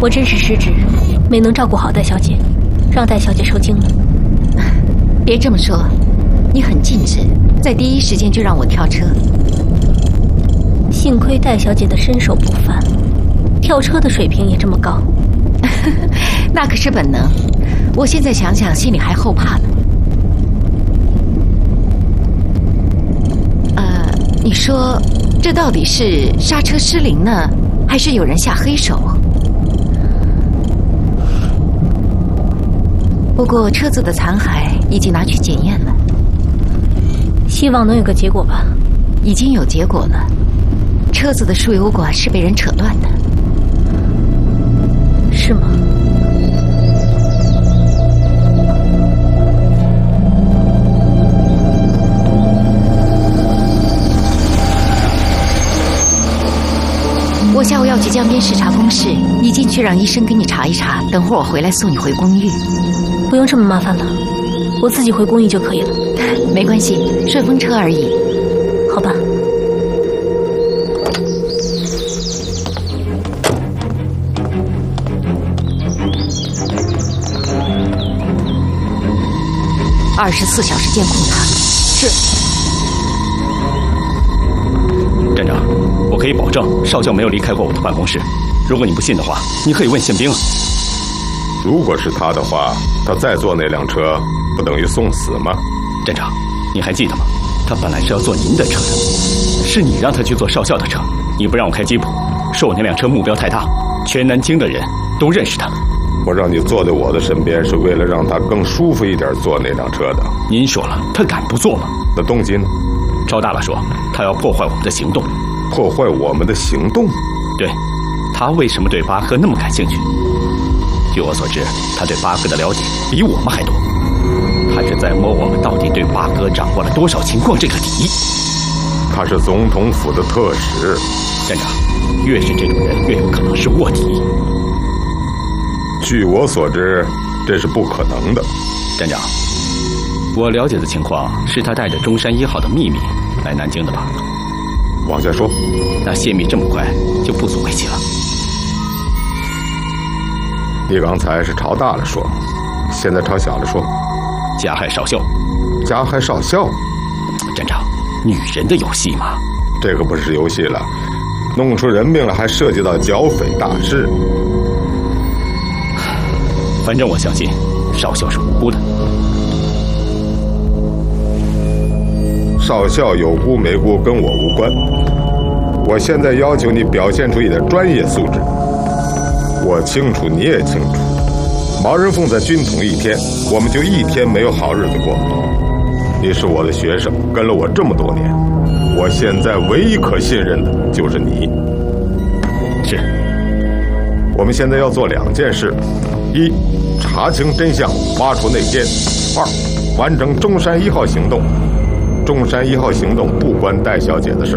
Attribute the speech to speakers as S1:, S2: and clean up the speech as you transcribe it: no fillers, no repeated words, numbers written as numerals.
S1: 我真是失职，没能照顾好戴小姐，让戴小姐受惊了。
S2: 别这么说，你很尽职，在第一时间就让我跳车。
S1: 幸亏戴小姐的身手不凡，跳车的水平也这么高。
S2: 那可是本能，我现在想想心里还后怕呢。你说这到底是刹车失灵呢，还是有人下黑手？不过车子的残骸已经拿去检验了，
S1: 希望能有个结果吧。
S2: 已经有结果了，车子的输油管是被人扯断的。
S1: 是吗？
S2: 我下午要去江边视察工事，你进去让医生给你查一查，等会儿我回来送你回公寓。
S1: 不用这么麻烦了，我自己回公寓就可以了。
S2: 没关系，顺风车而已。
S1: 好吧。
S2: 24小时监控他。
S1: 是。
S3: 站长，我可以保证少校没有离开过我的办公室。如果你不信的话，你可以问宪兵啊。
S4: 如果是他的话，他再坐那辆车，不等于送死吗？
S3: 站长，你还记得吗？他本来是要坐您的车的，是你让他去坐少校的车。你不让我开吉普，说我那辆车目标太大，全南京的人都认识他。
S4: 我让你坐在我的身边，是为了让他更舒服一点坐那辆车的。
S3: 您说了，他敢不坐吗？
S4: 那动机呢？
S3: 赵大了说，他要破坏我们的行动。
S4: 破坏我们的行动？
S3: 对，他为什么对巴赫那么感兴趣？据我所知，他对巴赫的了解比我们还多。他是在摸我们到底对巴赫掌握了多少情况这个底。
S4: 他是总统府的特使。
S3: 站长，越是这种人，越有可能是卧底。
S4: 据我所知，这是不可能的。
S3: 站长，我了解的情况是他带着中山1号的秘密来南京的吧？
S4: 往下说。
S3: 那泄密这么快，就不足为奇了。
S4: 你刚才是朝大了说，现在朝小了说。
S3: 加害少校。
S4: 加害少校？
S3: 站长，女人的游戏嘛。
S4: 这个不是游戏了，弄出人命了，还涉及到剿匪大事。
S3: 反正我相信少校是无辜的。
S4: 少校有辜没辜跟我无关，我现在要求你表现出你的专业素质。我清楚，你也清楚，毛人凤在军统1天，我们就1天没有好日子过。你是我的学生，跟了我这么多年，我现在唯一可信任的就是你。
S3: 是。
S4: 我们现在要做2件事：一，查清真相，挖出内奸；二，完成中山1号行动。中山1号行动不关戴小姐的事。